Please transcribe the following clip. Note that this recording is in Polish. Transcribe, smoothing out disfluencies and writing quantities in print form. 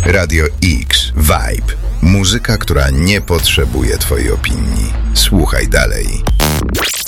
Radio X Vibe. Muzyka, która nie potrzebuje twojej opinii. Słuchaj dalej.